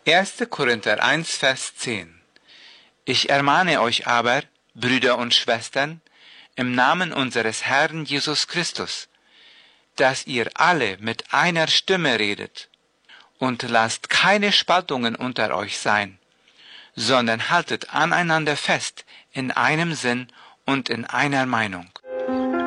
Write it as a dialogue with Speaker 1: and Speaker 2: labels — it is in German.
Speaker 1: 1. Korinther 1, Vers 10. Ich ermahne euch aber, Brüder und Schwestern, im Namen unseres Herrn Jesus Christus, dass ihr alle mit einer Stimme redet und lasst keine Spaltungen unter euch sein, sondern haltet aneinander fest in einem Sinn und in einer Meinung.